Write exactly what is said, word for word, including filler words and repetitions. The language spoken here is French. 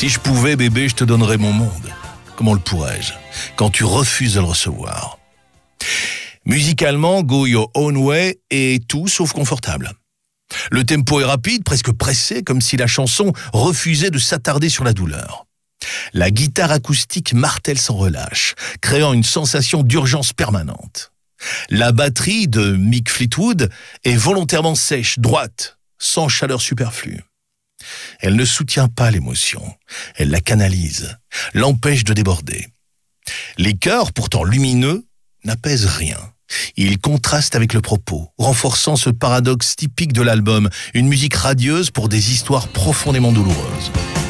Si je pouvais, bébé, je te donnerais mon monde. Comment le pourrais-je quand tu refuses de le recevoir? Musicalement, Go Your Own Way est tout sauf confortable. Le tempo est rapide, presque pressé, comme si la chanson refusait de s'attarder sur la douleur. La guitare acoustique martèle sans relâche, créant une sensation d'urgence permanente. La batterie de Mick Fleetwood est volontairement sèche, droite, sans chaleur superflue. Elle ne soutient pas l'émotion, elle la canalise, l'empêche de déborder. Les chœurs, pourtant lumineux, n'apaisent rien. Ils contrastent avec le propos, renforçant ce paradoxe typique de l'album, une musique radieuse pour des histoires profondément douloureuses.